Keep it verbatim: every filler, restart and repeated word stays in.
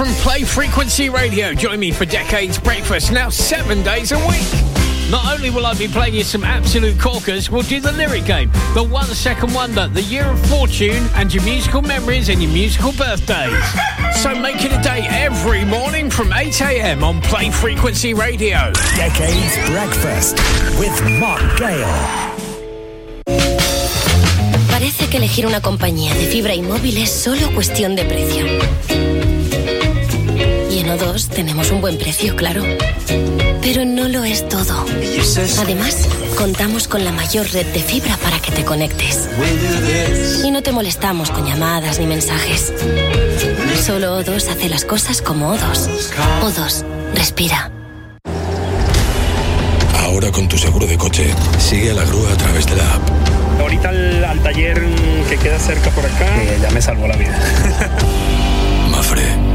From Play Frequency Radio, join me for Decades Breakfast, now seven days a week. Not only will I be playing you some absolute corkers, we'll do the lyric game, the one second wonder, the year of fortune, and your musical memories and your musical birthdays. So make it a day every morning from eight a.m. on Play Frequency Radio. Decades Breakfast with Mark Gale. Parece que elegir una compañía de fibra y móvil es solo cuestión de precio. Y en O dos tenemos un buen precio, claro. Pero no lo es todo. Además, contamos con la mayor red de fibra para que te conectes. Y no te molestamos con llamadas ni mensajes. Solo O dos hace las cosas como O dos. O dos, respira. Ahora con tu seguro de coche, sigue a la grúa a través de la app. Ahorita al, al taller que queda cerca por acá, que ya me salvó la vida. Mafre.